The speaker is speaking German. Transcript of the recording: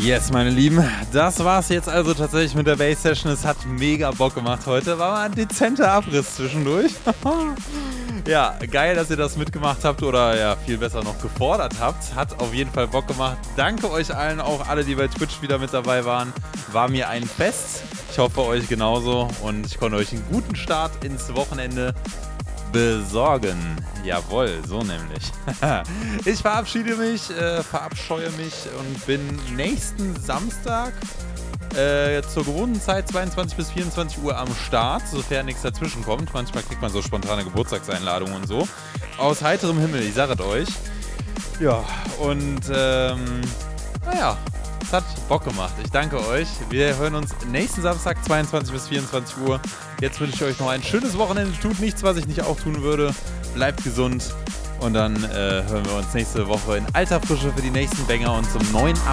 Yes, meine Lieben, das war's jetzt also tatsächlich mit der Bass-Session. Es hat mega Bock gemacht heute. War mal ein dezenter Abriss zwischendurch. Ja, geil, dass ihr das mitgemacht habt oder ja, viel besser noch gefordert habt. Hat auf jeden Fall Bock gemacht. Danke euch allen, auch alle, die bei Twitch wieder mit dabei waren. War mir ein Fest. Ich hoffe, euch genauso. Und ich konnte euch einen guten Start ins Wochenende besorgen. Jawohl, so nämlich. Ich verabschiede mich, verabscheue mich und bin nächsten Samstag zur gewohnten Zeit 22 bis 24 Uhr am Start, sofern nichts dazwischen kommt. Manchmal kriegt man so spontane Geburtstagseinladungen und so. Aus heiterem Himmel, ich sage es euch. Ja, und naja, es hat Bock gemacht. Ich danke euch. Wir hören uns nächsten Samstag 22 bis 24 Uhr. Jetzt wünsche ich euch noch ein schönes Wochenende. Tut nichts, was ich nicht auch tun würde. Bleibt gesund. Und dann hören wir uns nächste Woche in alter Frische für die nächsten Banger und zum neuen